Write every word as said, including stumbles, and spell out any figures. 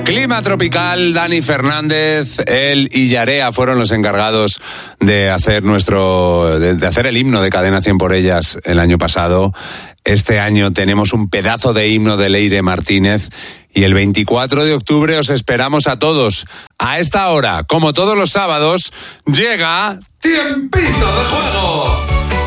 Clima tropical, Dani Fernández, él y Yarea fueron los encargados de hacer nuestro, de, de hacer el himno de Cadena cien por ellas el año pasado. Este año tenemos un pedazo de himno de Leire Martínez y el veinticuatro de octubre os esperamos a todos. A esta hora, como todos los sábados, llega Tiempito de Juego.